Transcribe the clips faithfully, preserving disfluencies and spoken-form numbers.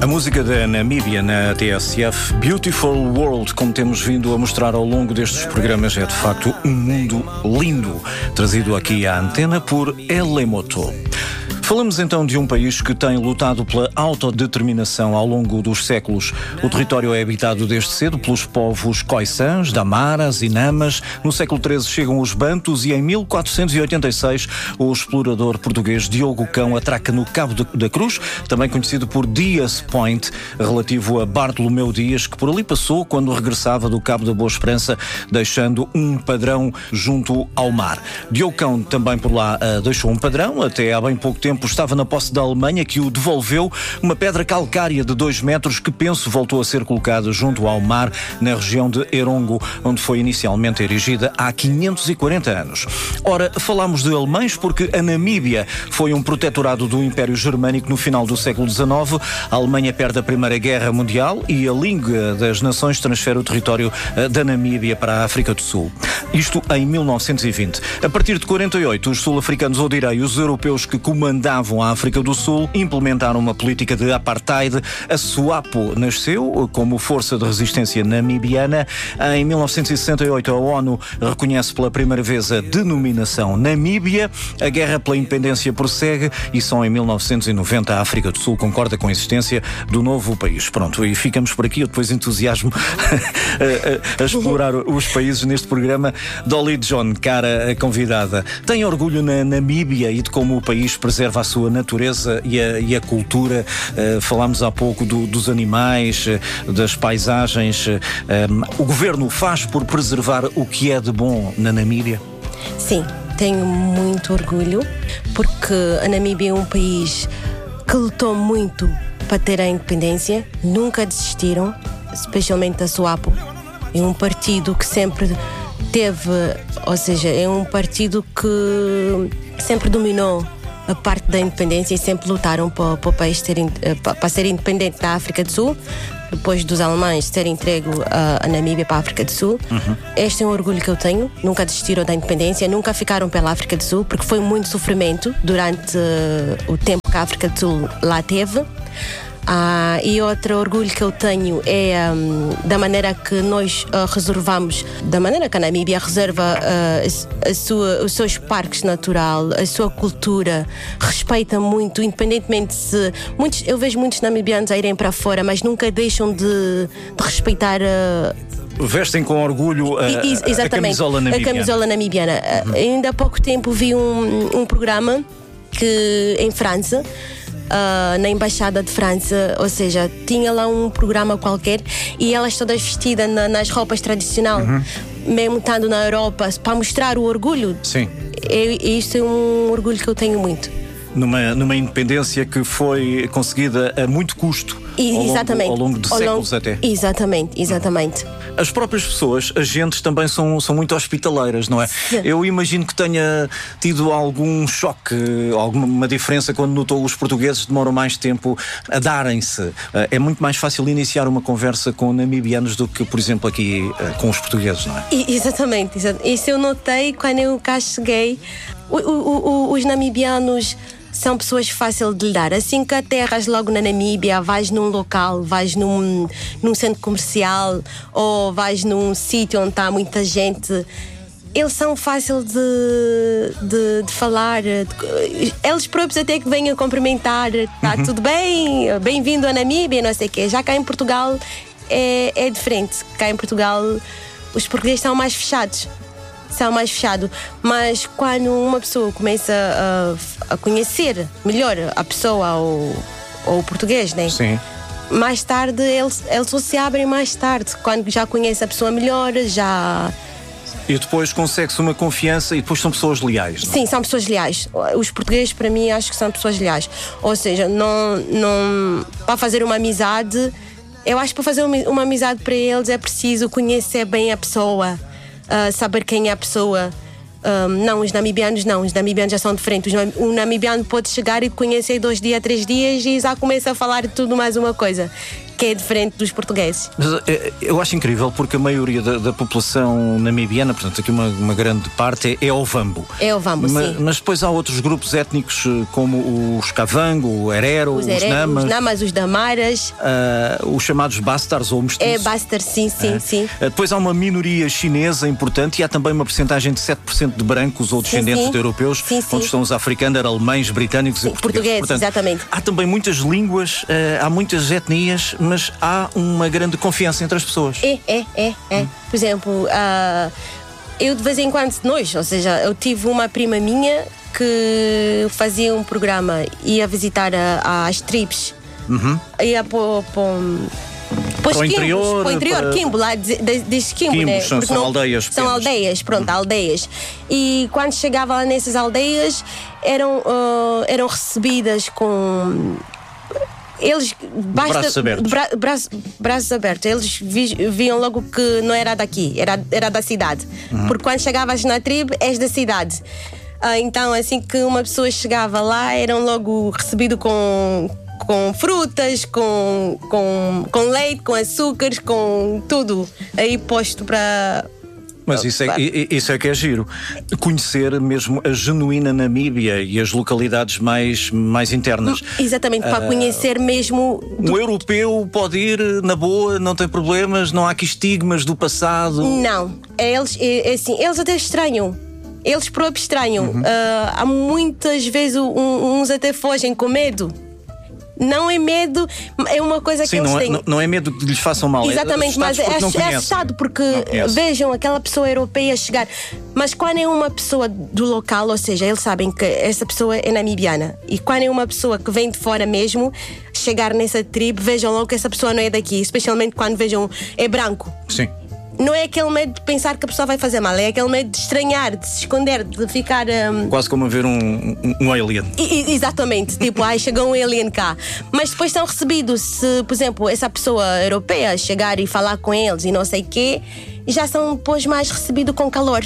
A música da Namíbia na T S F, Beautiful World, como temos vindo a mostrar ao longo destes programas, é de facto um mundo lindo, trazido aqui à antena por Elemoto. Falamos então de um país que tem lutado pela autodeterminação ao longo dos séculos. O território é habitado desde cedo pelos povos Khoisans, Damaras e Namas. No século treze chegam os Bantus e em mil quatrocentos e oitenta e seis o explorador português Diogo Cão atraca no Cabo de, da Cruz, também conhecido por Dias Point, relativo a Bartolomeu Dias, que por ali passou quando regressava do Cabo da Boa Esperança, deixando um padrão junto ao mar. Diogo Cão também por lá uh, deixou um padrão, até há bem pouco tempo estava na posse da Alemanha, que o devolveu uma pedra calcária de dois metros que, penso, voltou a ser colocada junto ao mar na região de Erongo, onde foi inicialmente erigida há quinhentos e quarenta anos. Ora, falamos de alemães porque a Namíbia foi um protetorado do Império Germânico no final do século dezenove. A Alemanha perde a Primeira Guerra Mundial e a Liga das Nações transfere o território da Namíbia para a África do Sul. Isto em mil novecentos e vinte. A partir de quarenta e oito, os sul-africanos, ou direi, os europeus que comandavam a África do Sul, implementaram uma política de apartheid. A SWAPO nasceu como força de resistência namibiana. Em mil novecentos e sessenta e oito, a ONU reconhece pela primeira vez a denominação Namíbia. A guerra pela independência prossegue e só em mil novecentos e noventa a África do Sul concorda com a existência do novo país. Pronto, e ficamos por aqui. Eu depois entusiasmo a, a, a explorar os países neste programa. Dolly John, cara convidada, tem orgulho na Namíbia e de como o país preserva a sua natureza e a, e a cultura. Uh, falámos há pouco do, dos animais, uh, das paisagens. Uh, um, o governo faz por preservar o que é de bom na Namíbia? Sim, tenho muito orgulho, porque a Namíbia é um país que lutou muito para ter a independência, nunca desistiram, especialmente a SWAPO. É um partido que sempre teve, ou seja, é um partido que sempre dominou a parte da independência e sempre lutaram para, para o país ter, para ser independente da África do Sul, depois dos alemães terem entregue a, a Namíbia para a África do Sul. Uhum. Este é um orgulho que eu tenho. Nunca desistiram da independência, nunca ficaram pela África do Sul, porque foi muito sofrimento durante uh, o tempo que a África do Sul lá teve. Ah, e outro orgulho que eu tenho é um, da maneira que nós uh, reservamos, da maneira que a Namíbia reserva uh, a, a sua, os seus parques naturais, a sua cultura, respeita muito, independentemente se muitos, eu vejo muitos namibianos a irem para fora, mas nunca deixam de, de respeitar uh, vestem com orgulho a, a camisola namibiana. A camisola namibiana. Uhum. Ainda há pouco tempo vi um, um programa que em França, Uh, na Embaixada de França, ou seja, tinha lá um programa qualquer e elas todas vestidas na, nas roupas tradicionais, uhum. mesmo estando na Europa, para mostrar o orgulho. Sim. E, e isto é um orgulho que eu tenho muito. Numa, numa independência que foi conseguida a muito custo, e, ao, exatamente, longo, ao longo de ao séculos longo, até. Exatamente, exatamente. As próprias pessoas, as gentes também são, são muito hospitaleiras, não é? Sim. Eu imagino que tenha tido algum choque, alguma diferença quando notou os portugueses demoram mais tempo a darem-se. É muito mais fácil iniciar uma conversa com namibianos do que, por exemplo, aqui com os portugueses, não é? E, exatamente, exatamente. Isso eu notei quando eu cá cheguei. O, o, o, os namibianos são pessoas fáceis de lidar. Assim que aterras logo na Namíbia, vais num local, vais num, num centro comercial ou vais num sítio onde está muita gente, eles são fáceis de, de, de falar. Eles próprios até que vêm a cumprimentar. Está uhum. tudo bem? Bem-vindo à Namíbia, não sei o quê. Já cá em Portugal é, é diferente. Cá em Portugal os portugueses são mais fechados. São mais fechados, mas quando uma pessoa começa a, a conhecer melhor a pessoa ou, ou o português, né? Sim. Mais tarde eles, eles só se abrem mais tarde, quando já conhece a pessoa melhor, já... E depois consegue-se uma confiança e depois são pessoas leais, não? Sim, são pessoas leais. Os portugueses, para mim, acho que são pessoas leais. Ou seja, não, não, para fazer uma amizade, eu acho que para fazer uma, uma amizade para eles é preciso conhecer bem a pessoa. Uh, saber quem é a pessoa. Um, não, os namibianos não, os namibianos já são diferentes. Um namibiano pode chegar e te conhecer dois dias, três dias e já começa a falar de tudo mais uma coisa. que é diferente dos portugueses. Mas, eu acho incrível porque a maioria da, da população namibiana, portanto aqui uma, uma grande parte é, é Ovambo. É Ovambo, Ma, sim. Mas depois há outros grupos étnicos como os Kavango, o Herero, os, os Namas. Os Namas, os Damaras. Uh, os chamados Bastards ou mestiços. É Bastard, sim, sim, é. sim. Uh, depois há uma minoria chinesa importante e há também uma porcentagem de sete por cento de brancos ou descendentes sim, sim. de europeus, sim, sim. onde estão os africanos, alemães, britânicos sim, e portugueses. portugueses Portanto, exatamente. Há também muitas línguas, uh, há muitas etnias, mas há uma grande confiança entre as pessoas. É, é, é, é. Hum. Por exemplo, uh, eu de vez em quando, nós, ou seja, eu tive uma prima minha que fazia um programa, ia visitar a, as tribos, uhum. ia para o para o interior, para o interior, para... Quimbo, lá diz Quimbo, Quimbos, né? são, são não, aldeias São pequenas. aldeias, pronto, uhum. aldeias. E quando chegava lá nessas aldeias, eram, uh, eram recebidas com... Eles basta, braços abertos. Bra, braço, braços abertos. Eles vi, viam logo que não era daqui, era, era da cidade. Uhum. Porque quando chegavas na tribo, és da cidade. Ah, então, assim que uma pessoa chegava lá, eram logo recebidos com, com frutas, com, com, com leite, com açúcares, com tudo aí posto para. Mas isso é, isso é que é giro. Conhecer mesmo a genuína Namíbia e as localidades mais, mais internas. Exatamente, para uh, conhecer mesmo. Do... Um europeu pode ir na boa, não tem problemas, não há aqui estigmas do passado. Não, eles, é, é assim, eles até estranham. Eles próprios estranham. Uhum. Uh, há muitas vezes um, uns até fogem com medo. Não é medo, é uma coisa Sim, que eles não é, têm. Não, não é medo que lhes façam mal. Exatamente, é mas é, porque é assustado porque vejam aquela pessoa europeia chegar. Mas quando é uma pessoa do local, ou seja, eles sabem que essa pessoa é namibiana. E quando é uma pessoa que vem de fora mesmo, chegar nessa tribo, vejam logo que essa pessoa não é daqui. Especialmente quando vejam, é branco. Sim. Não é aquele medo de pensar que a pessoa vai fazer mal, é aquele medo de estranhar, de se esconder, de ficar. Um... Quase como a ver um, um, um alien. I, exatamente, tipo, ai, chegou um alien cá. Mas depois são recebidos, se, por exemplo, essa pessoa europeia chegar e falar com eles e não sei o quê, já são depois mais recebidos com calor.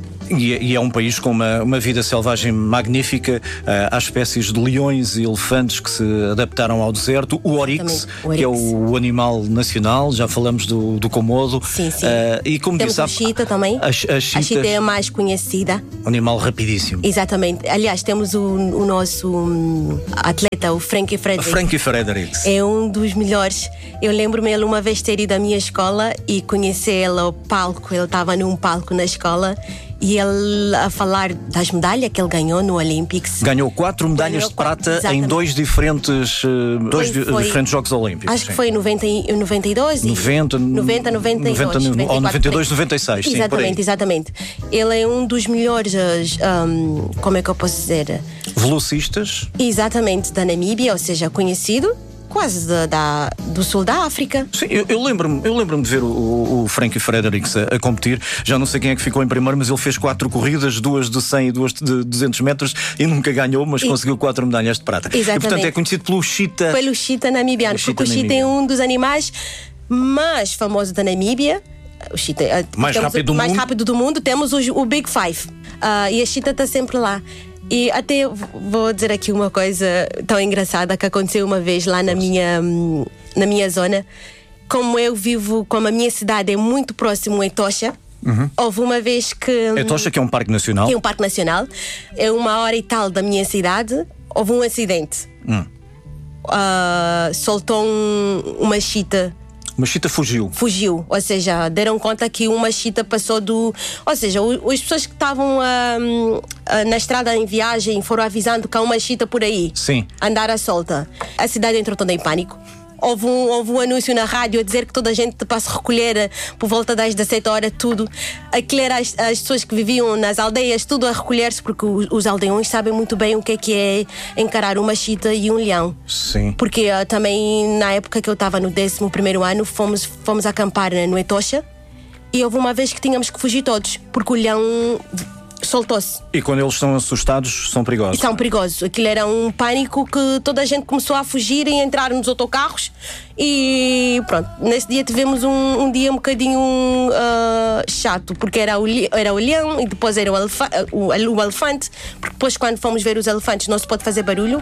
E, e é um país com uma, uma vida selvagem magnífica. Uh, há espécies de leões e elefantes que se adaptaram ao deserto. O oryx, o que é o, o animal nacional, já falamos do, do Komodo. Sim, sim. Uh, e como temos disse, a cheetah também. As, as cheetahs, a cheetah é a mais conhecida. Um animal rapidíssimo. Exatamente. Aliás, temos o, o nosso um, atleta, o Frankie Fredericks. Frankie Fredericks. É um dos melhores. Eu lembro-me ele uma vez ter ido à minha escola e conhecer ele ao palco. Ele estava num palco na escola. E ele a falar das medalhas que ele ganhou no Olympics. Ganhou quatro medalhas ganhou de prata exatamente. Em dois diferentes, dois foi, foi, diferentes Jogos Olímpicos. Acho sim. que foi em noventa e dois noventa, noventa, noventa e dois noventa, ou noventa e dois, noventa e seis. Exatamente, sim, exatamente. Ele é um dos melhores, um, como é que eu posso dizer? Velocistas. Exatamente, da Namíbia, ou seja, conhecido. Quase da, da, do sul da África. Sim, eu, eu lembro-me eu lembro-me de ver o, o Frankie Fredericks a, a competir. Já não sei quem é que ficou em primeiro, mas ele fez quatro corridas, duas de cem e duas de duzentos metros e nunca ganhou, mas e... conseguiu quatro medalhas de prata. Exatamente. E portanto é conhecido pelo cheetah. Pelo cheetah namibiano, porque o cheetah é um dos animais mais famosos da Namíbia. O cheetah, mais rápido do mais mundo. rápido do mundo. Temos o, o Big Five. Uh, e a cheetah está sempre lá. E até vou dizer aqui uma coisa tão engraçada que aconteceu uma vez lá na minha, na minha zona. Como eu vivo, como a minha cidade é muito próximo a Etosha, uhum. houve uma vez que... Etosha, que é um parque nacional. Que é um parque nacional. É uma hora e tal da minha cidade. Houve um acidente. Hum. Uh, soltou um, uma cheetah. Uma cheetah fugiu. Fugiu, ou seja, deram conta que uma cheetah passou do... Ou seja, o, as pessoas que estavam uh, uh, na estrada em viagem foram avisando que há uma cheetah por aí. Sim. Andar à solta. A cidade entrou toda em pânico. Houve um, houve um anúncio na rádio a dizer que toda a gente para se recolher por volta das dezassete horas, tudo. Aquilo era as, as pessoas que viviam nas aldeias, tudo a recolher-se, porque os, os aldeões sabem muito bem o que é que é encarar uma cheetah e um leão. Sim. Porque uh, também na época que eu estava no décimo primeiro ano, fomos, fomos acampar no Etosha e houve uma vez que tínhamos que fugir todos, porque o leão soltou-se. E quando eles estão assustados, são perigosos? E são perigosos. Aquilo era um pânico que toda a gente começou a fugir e entrar nos autocarros. E pronto, nesse dia tivemos um, um dia um bocadinho uh, chato, porque era o, era o leão e depois era o, elefa o, o elefante, porque depois quando fomos ver os elefantes não se pode fazer barulho.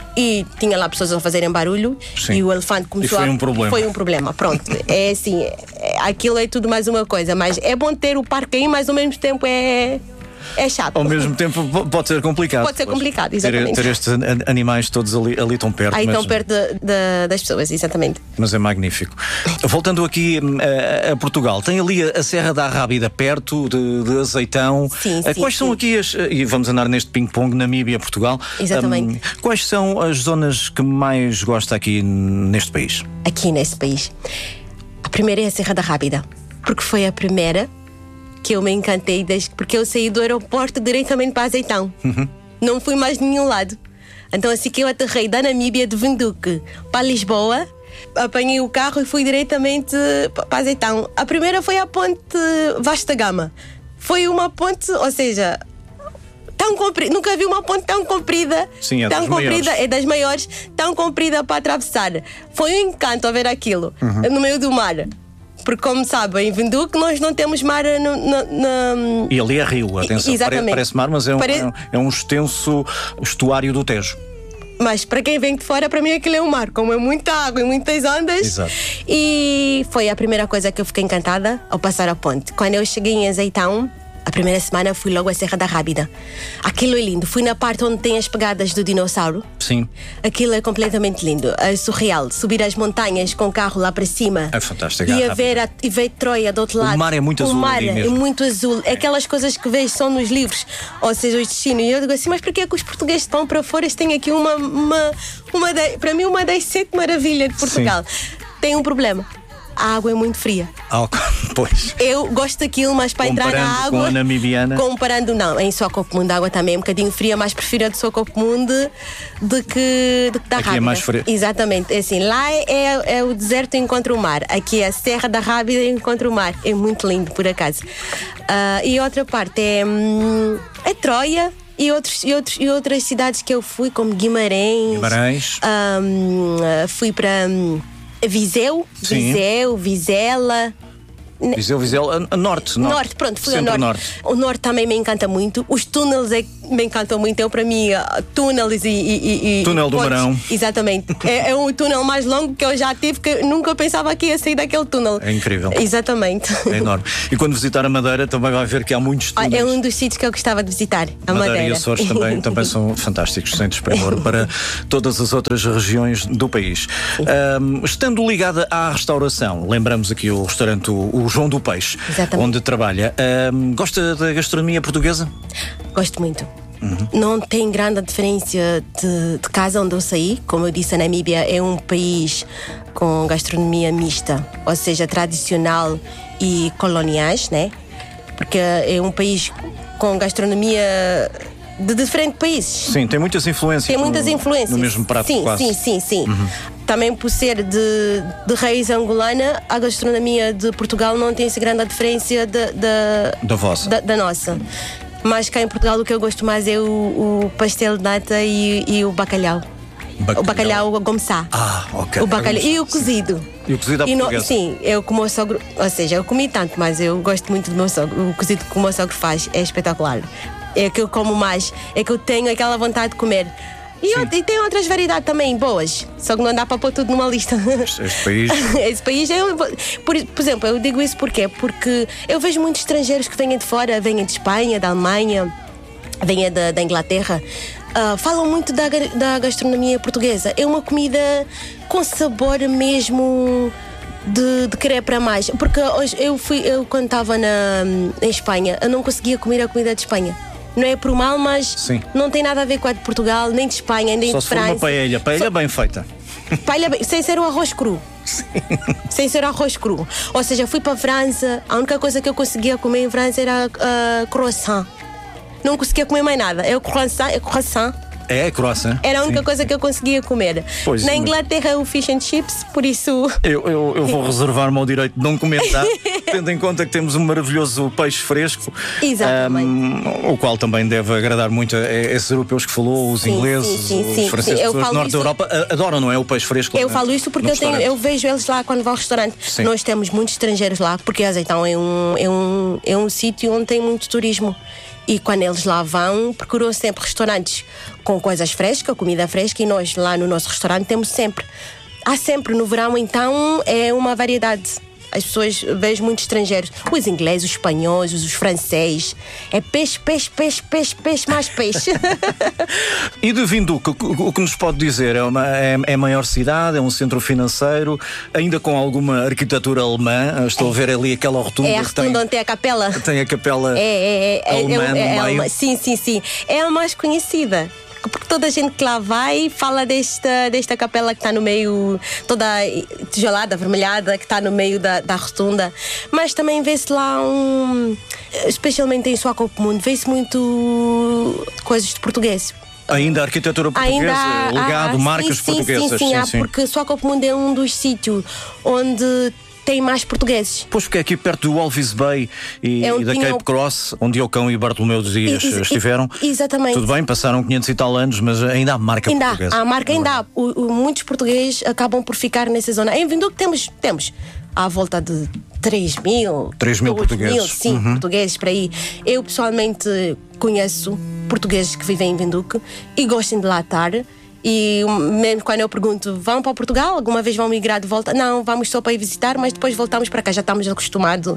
e tinha lá pessoas a fazerem barulho. Sim. E o elefante começou e foi a... um problema. Foi um problema, pronto. É assim, é, aquilo é tudo mais uma coisa, mas é bom ter o parque aí, mas ao mesmo tempo é... É chato. Ao mesmo tempo pode ser complicado. Pode ser complicado, exatamente. Ter, ter estes animais todos ali, ali tão perto. Aí mas, tão perto de, de, das pessoas, exatamente. Mas é magnífico. Voltando aqui a, a Portugal, tem ali a, a Serra da Arrábida perto de, de Azeitão. Sim, sim, Quais sim. são aqui as... E vamos andar neste ping-pong, Namíbia, Portugal. Exatamente. Um, quais são as zonas que mais gosta aqui neste país? Aqui neste país. A primeira é a Serra da Arrábida, porque foi a primeira que eu me encantei, desde, porque eu saí do aeroporto diretamente para Azeitão. Uhum. Não fui mais de nenhum lado. Então assim que eu aterrei da Namíbia, de Vinduque para Lisboa, apanhei o carro e fui diretamente para Azeitão. A primeira foi a ponte Vasta Gama. Foi uma ponte, ou seja, tão comprida, nunca vi uma ponte tão comprida. Sim, é tão das comprida, maiores. é das maiores, tão comprida para atravessar. Foi um encanto a ver aquilo, uhum. no meio do mar. Porque, como sabem, em Vinduque nós não temos mar no, no, no... E ali é rio, atenção. Exatamente. Parece mar, mas é um, Pare... é um extenso estuário do Tejo. Mas para quem vem de fora, para mim aquilo é um mar, como é muita água e muitas ondas. Exato. E foi a primeira coisa que eu fiquei encantada ao passar a ponte. Quando eu cheguei em Azeitão, a primeira semana fui logo à Serra da Arrábida. Aquilo é lindo. Fui na parte onde tem as pegadas do dinossauro. Sim. Aquilo é completamente lindo. É surreal. Subir as montanhas com o carro lá para cima. É fantástico. E a ver, a, e ver Troia do outro lado. O mar é muito o azul. O mar ali é mesmo. muito azul. É aquelas coisas que vejo só nos livros. Ou seja, os destinos. E eu digo assim, mas porquê é que os portugueses vão para fora? Eles têm aqui uma... uma, uma de, para mim, uma das sete maravilhas de Portugal. Sim. Tem um problema. A água é muito fria. Ah, pois. Eu gosto daquilo, mas para comparando entrar na água... com a namibiana? Comparando, não. Em Swakopmund a água também é um bocadinho fria, mas prefiro a de Swakopmund do que, do que da Rábida. Aqui é mais fria. Exatamente. É assim, lá é, é o deserto encontra o mar. Aqui é a Serra da Rábida encontra o mar. É muito lindo, por acaso. Uh, e outra parte é, hum, é Troia. E, outros, e, outros, e outras cidades que eu fui, como Guimarães. Guimarães. Um, fui para... Um, Viseu, Sim. Viseu, Vizela. Viseu, Viseu, a, a norte, norte. Norte, pronto, fui ao norte. norte. O norte também me encanta muito. Os túneis é que me encantam muito. Eu, para mim, túneis e. e, e túnel do pontes, Marão. Exatamente. é, é o túnel mais longo que eu já tive, que nunca pensava que ia sair daquele túnel. É incrível. Exatamente. É enorme. E quando visitar a Madeira também vai ver que há muitos túneis. É um dos sítios que eu gostava de visitar, a Madeira. Madeira e Açores também, também são fantásticos, sem desprimor para todas as outras regiões do país. Um, estando ligada à restauração, lembramos aqui o restaurante o, o João do Peixe, exatamente, onde trabalha. Um, gosta da gastronomia portuguesa? Gosto muito. Uhum. Não tem grande diferença de, de casa onde eu saí. Como eu disse, a Namíbia é um país com gastronomia mista, ou seja, tradicional e coloniais, né? Porque é um país com gastronomia de diferentes países. Sim, tem muitas influências. Tem muitas no, influências. No mesmo prato, sim, quase. Sim, sim, sim. Uhum. Também por ser de, de raiz angolana, a gastronomia de Portugal não tem essa grande diferença da, da, da vossa. Da, da nossa. Mas cá em Portugal o que eu gosto mais é o, o pastel de nata e, e o bacalhau. Bacalhau. O bacalhau a gomçá. Ah, ok. O bacalhau. E o cozido. E o cozido à portuguesa. Sim, eu com o meu sogro, ou seja, eu comi tanto, mas eu gosto muito do meu sogro. O cozido que o meu sogro faz é espetacular. É que eu como mais, é que eu tenho aquela vontade de comer. E, eu, e tem outras variedades também boas, só que não dá para pôr tudo numa lista. Este país. Esse país é. Por, por exemplo, eu digo isso porquê? Porque eu vejo muitos estrangeiros que vêm de fora, vêm de Espanha, da Alemanha, vêm da, da Inglaterra. Uh, falam muito da, da gastronomia portuguesa. É uma comida com sabor mesmo de, de querer para mais. Porque hoje eu fui, eu quando estava na, em Espanha, eu não conseguia comer a comida de Espanha. Não é por mal, mas sim, não tem nada a ver com a de Portugal, nem de Espanha, nem só de se França. For uma paella, paella Só... bem feita. Paella bem, sem ser o arroz cru. Sim. Sem ser arroz cru. Ou seja, fui para a França, a única coisa que eu conseguia comer em França era uh, croissant. Não conseguia comer mais nada. É o croissant, é croissant. É, croissant. Era a única sim, coisa que eu conseguia comer. Pois, na Inglaterra é o fish and chips, por isso... Eu, eu, eu vou reservar-me ao direito de não comentar, tendo em conta que temos um maravilhoso peixe fresco. Exatamente. Um, o qual também deve agradar muito a esses europeus que falou, os sim, ingleses, sim, sim, os sim, franceses, sim. as pessoas do norte da Europa adoram, não é? O peixe fresco. Eu falo isto porque eu, tenho, eu vejo eles lá quando vão ao restaurante. Sim. Nós temos muitos estrangeiros lá, porque Azeitão é um, é um, é um sítio onde tem muito turismo. E quando eles lá vão, procuram sempre restaurantes com coisas frescas, comida fresca, e nós lá no nosso restaurante temos sempre. Há sempre, no verão então é uma variedade. As pessoas veem muitos estrangeiros, os ingleses, os espanhóis, os franceses. É peixe, peixe, peixe, peixe, peixe, mais peixe. E de Vinduque, o que nos pode dizer? É, uma, é, é a maior cidade, é um centro financeiro, ainda com alguma arquitetura alemã. Estou é. a ver ali aquela rotunda. É a rotunda que tem, onde tem a capela. Tem a capela é, é, é, alemã é, no é, meio. É, sim, sim, sim. É a mais conhecida. Porque toda a gente que lá vai fala desta, desta capela que está no meio, toda tijolada, avermelhada, que está no meio da, da rotunda. Mas também vê-se lá um. Especialmente em Swakopmund, vê-se muito coisas de português. Ainda a arquitetura portuguesa, Ainda há, legado, há, marcas sim, portuguesas. Sim, sim, sim, há, porque Swakopmund é um dos sítios onde tem mais portugueses. Pois, porque é aqui perto do Walvis Bay e, é e da Cape Cross, onde Ocão e Bartolomeu Dias Ex estiveram. Exatamente. Tudo bem, passaram quinhentos e tal anos, mas ainda há marca ainda portuguesa. Há, a marca ainda há. O, o, muitos portugueses acabam por ficar nessa zona. Em Vinduque temos, temos à volta de três mil. três mil portugueses. Mil, sim, uhum. portugueses para aí. Eu pessoalmente conheço portugueses que vivem em Vinduque e gostam de lá estar. E mesmo quando eu pergunto, vão para Portugal? Alguma vez vão migrar de volta? Não, vamos só para ir visitar, mas depois voltamos para cá. Já estamos acostumados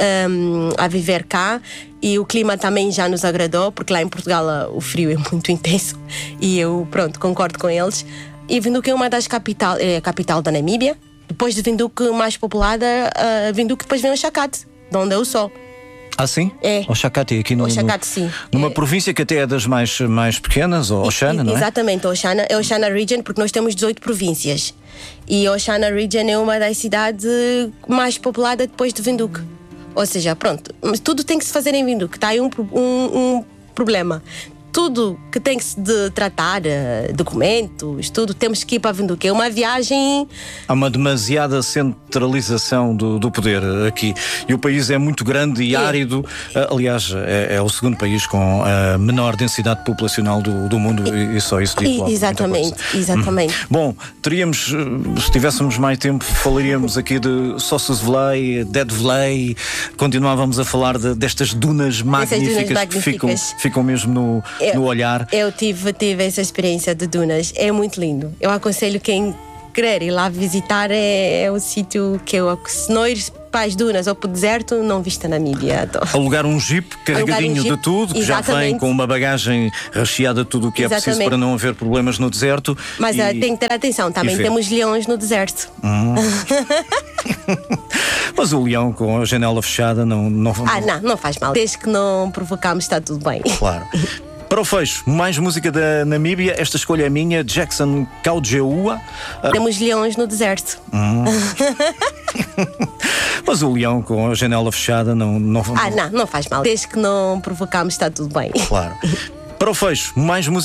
um, a viver cá. E o clima também já nos agradou, porque lá em Portugal o frio é muito intenso. E eu, pronto, concordo com eles. E Vinduque é uma das capital, é a capital da Namíbia. Depois de Vinduque, mais populada, uh, Vinduque depois vem o Xacate, de onde eu sou. Ah, sim? É. Oxacate, aqui no, Oxacate, sim. Numa é. província que até é das mais, mais pequenas, ou Oxana, não é? Exatamente, Oxana, é Oxana Region, porque nós temos dezoito províncias. E Oxana Region é uma das cidades mais populadas depois de Vinduque. Ou seja, pronto, mas tudo tem que se fazer em Vinduque. Está aí um, um, um problema. Tudo que tem que se de tratar, documentos, tudo, temos que ir para Vinduque. É uma viagem. Há uma demasiada centralização do, do poder aqui. E o país é muito grande e é. árido. Aliás, é, é o segundo país com a menor densidade populacional do, do mundo e, e só isso diz logo. Exatamente, exatamente. Hum. Bom, teríamos, se tivéssemos mais tempo, falaríamos aqui de Sossusvlei, Deadvlei, continuávamos a falar de, destas dunas magníficas, dunas magníficas que ficam, ficam mesmo no. Eu, no olhar. Eu tive, tive essa experiência de dunas, é muito lindo. Eu aconselho quem querer ir lá visitar, é, é o sítio que eu, se não ir para as dunas ou para o deserto, não viste a Namíbia. Então. Alugar um jeep carregadinho um jeep, de tudo, que exatamente. já vem com uma bagagem recheada de tudo o que exatamente. é preciso para não haver problemas no deserto. Mas e, uh, tem que ter atenção, também temos leões no deserto. Hum. Mas o leão com a janela fechada não, não... Ah, não, não faz mal. Desde que não provocamos, está tudo bem. Claro. Para o fecho, mais música da Namíbia. Esta escolha é minha, Jackson Kaujeua. Temos leões no deserto. Hum. Mas o leão com a janela fechada não, não... Ah, não, não faz mal. Desde que não provocamos, está tudo bem. Claro. Para o fecho, mais música